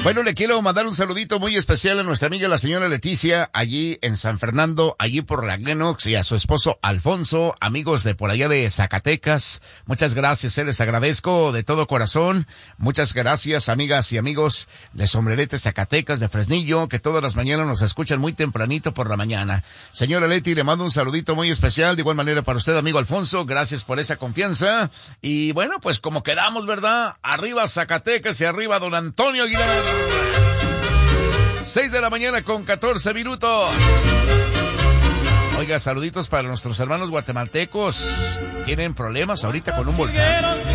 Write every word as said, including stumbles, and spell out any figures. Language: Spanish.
Bueno, le quiero mandar un saludito muy especial a nuestra amiga la señora Leticia, allí en San Fernando, allí por la Glenox, y a su esposo Alfonso, amigos de por allá de Zacatecas. Muchas gracias, eh, les agradezco de todo corazón. Muchas gracias, amigas y amigos de Sombrerete, Zacatecas, de Fresnillo, que todas las mañanas nos escuchan muy tempranito por la mañana. Señora Leti, le mando un saludito muy especial, de igual manera para usted, amigo Alfonso, gracias por esa confianza. Y bueno, pues como quedamos, ¿verdad? Arriba Zacatecas y arriba don Antonio Aguilar. Seis de la mañana con catorce minutos. Oiga, saluditos para nuestros hermanos guatemaltecos. Tienen problemas ahorita con un volcán.